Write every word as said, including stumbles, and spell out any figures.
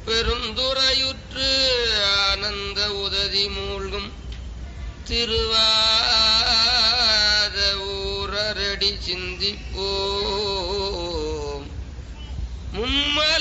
பெருந்துரையுற்று ஆனந்த உததி மூழ்கும் திருவாத ஊரடி சிந்திப்போம் மும்மல